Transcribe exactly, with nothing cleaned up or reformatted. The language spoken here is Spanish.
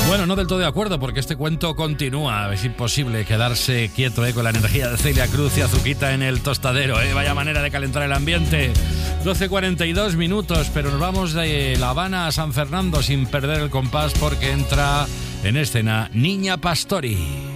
Bueno, no del todo de acuerdo, porque este cuento continúa. Es imposible quedarse quieto eh, con la energía de Celia Cruz y Azuquita en el tostadero. Eh. Vaya manera de calentar el ambiente. doce cuarenta y dos minutos, pero nos vamos de La Habana a San Fernando sin perder el compás, porque entra en escena Niña Pastori.